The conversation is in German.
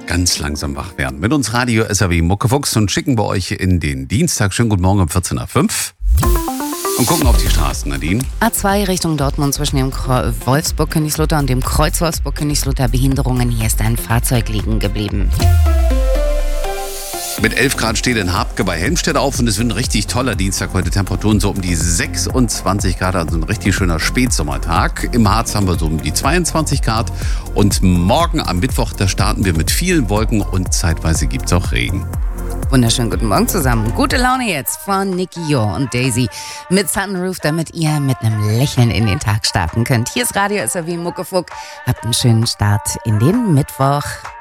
ganz langsam wach werden. Mit uns Radio SAW Muckefuchs und schicken wir euch in den Dienstag. Schönen guten Morgen um 14.05 Uhr. Und gucken auf die Straßen, Nadine. A2 Richtung Dortmund zwischen dem Wolfsburg-Königslutter und dem Kreuz Wolfsburg-Königslutter Behinderungen. Hier ist ein Fahrzeug liegen geblieben. Mit 11 Grad steht in Habke bei Helmstedt auf und es wird ein richtig toller Dienstag. Heute Temperaturen so um die 26 Grad, also ein richtig schöner Spätsommertag. Im Harz haben wir so um die 22 Grad und morgen am Mittwoch, da starten wir mit vielen Wolken und zeitweise gibt es auch Regen. Wunderschönen guten Morgen zusammen. Gute Laune jetzt von Nicky Jo und Daisy mit Sunroof, damit ihr mit einem Lächeln in den Tag starten könnt. Hier ist Radio SAW Muckefuck. Habt einen schönen Start in den Mittwoch.